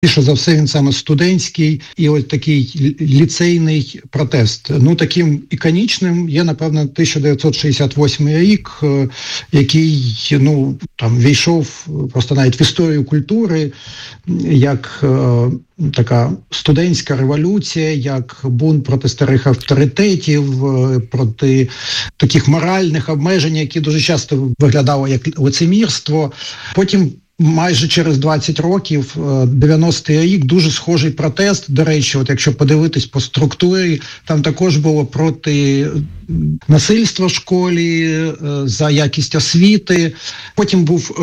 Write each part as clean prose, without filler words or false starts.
більше за все він саме студентський і ось такий ліцейний протест. Таким іконічним є, напевно, 1968 рік, який, війшов просто навіть в історію культури, як така студентська революція, як бунт проти старих авторитетів, проти таких моральних обмежень, які дуже часто виглядало як лицемірство. Потім майже через 20 років, 90-й рік, дуже схожий протест. До речі, якщо подивитись по структурі, там також було проти насильства в школі, за якість освіти. Потім був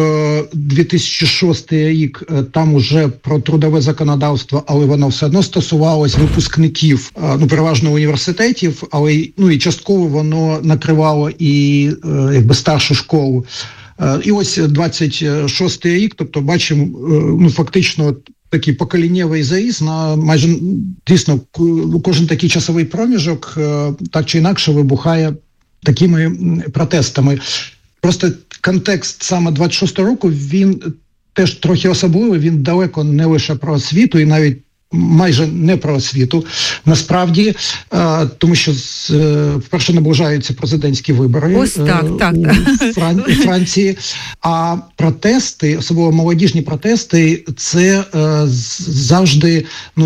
2006 рік, там уже про трудове законодавство, але воно все одно стосувалось випускників, переважно університетів, але і частково воно накривало і старшу школу. І ось 26-й рік, тобто бачимо, фактично такий поколіннєвий заїзд на майже, дійсно, кожен такий часовий проміжок так чи інакше вибухає такими протестами. Просто контекст саме 26-го року, він теж трохи особливий, він далеко не лише про освіту і навіть майже не про освіту, насправді, тому що вперше наближаються президентські вибори. Ось так. У Франції. А протести, особливо молодіжні протести, це завжди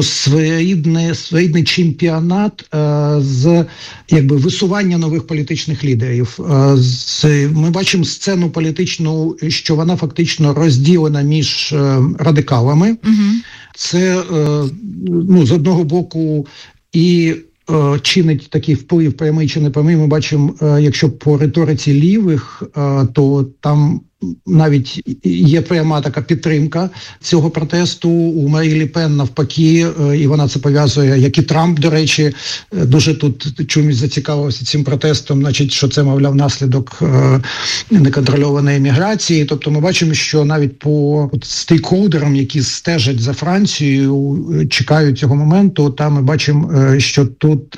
своєрідний чемпіонат з висування нових політичних лідерів. Ми бачимо сцену політичну, що вона фактично розділена між радикалами. Угу. Це, з одного боку, і чинить такий вплив, прямий чи непрямий. Ми бачимо, якщо по риториці лівих, то там навіть є пряма така підтримка цього протесту. У Марі Ле Пен навпаки, і вона це пов'язує, як і Трамп, до речі, дуже тут чомусь зацікавився цим протестом, значить, що це, мовляв, наслідок неконтрольованої міграції. Тобто ми бачимо, що навіть по стейкхолдерам, які стежать за Францією, чекають цього моменту, там ми бачимо, що тут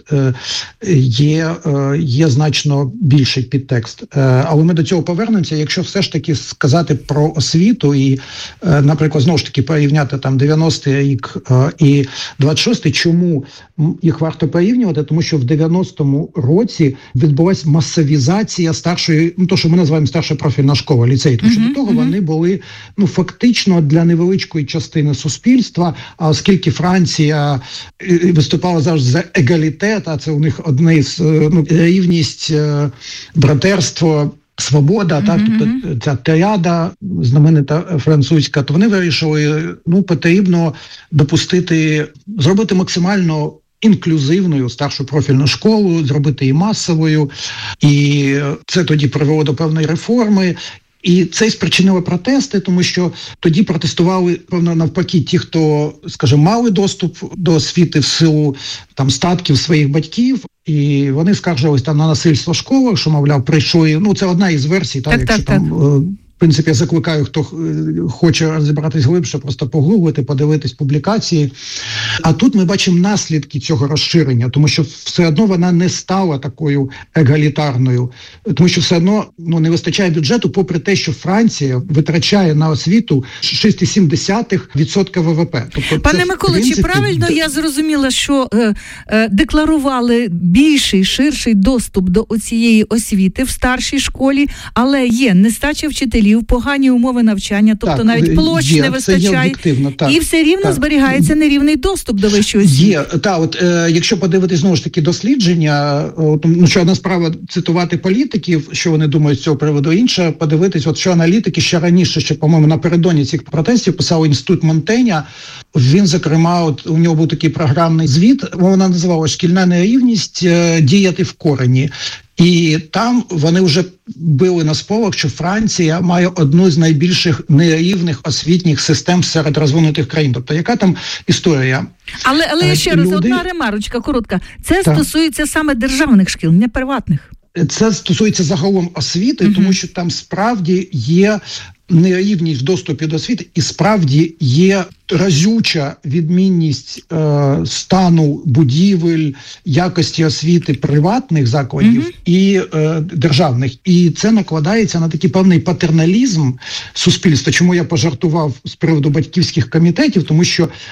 є значно більший підтекст. Але ми до цього повернемося, якщо все ж таки сказати про освіту і, наприклад, знову ж таки порівняти там 90-й рік і 26-й, чому їх варто порівнювати? Тому що в 90-му році відбулася масовізація старшої, то, що ми називаємо старша профільна школа, ліцей, тому що до того вони були, фактично для невеличкої частини суспільства, а оскільки Франція виступала завжди за егалітет, а це у них одне з рівність, братерство, свобода, так, тобто ця тріада знаменита французька, то вони вирішили, потрібно зробити максимально інклюзивною старшу профільну школу, зробити її масовою, і це тоді привело до певної реформи. І це спричинило протести, тому що тоді протестували, певно, навпаки, ті, хто, скажімо, мали доступ до освіти в силу там статків своїх батьків, і вони скаржились там на насильство в школах, що, мовляв, прийшли, це одна із версій, там, в принципі, я закликаю, хто хоче розібратись глибше, просто погуглити, подивитись публікації. А тут ми бачимо наслідки цього розширення, тому що все одно вона не стала такою егалітарною, тому що все одно не вистачає бюджету, попри те, що Франція витрачає на освіту 6,7% ВВП. Тобто, пане Миколо, чи правильно я зрозуміла, що декларували більший, ширший доступ до цієї освіти в старшій школі, але є нестача вчителів, погані умови навчання, тобто навіть площ не вистачає, і все рівно зберігається нерівний доступ до вищої освіти. Якщо подивитись, знову ж таки, дослідження, що одна справа цитувати політиків, що вони думають з цього приводу, інша подивитись, що аналітики ще раніше, ще, по-моєму, напередодні цих протестів писав Інститут Монтеня. Він, зокрема, у нього був такий програмний звіт, вона називалась «Шкільна нерівність. Діяти в корені». І там вони вже били на сполох, що Франція має одну з найбільших нерівних освітніх систем серед розвинутих країн. Тобто, яка там історія? Але ще раз, одна ремарочка коротка. Це стосується саме державних шкіл, не приватних. Це стосується загалом освіти, тому що там справді є нерівність в доступі до освіти, і справді є разюча відмінність стану будівель, якості освіти приватних закладів і державних. І це накладається на такий певний патерналізм суспільства. Чому я пожартував з приводу батьківських комітетів? Тому що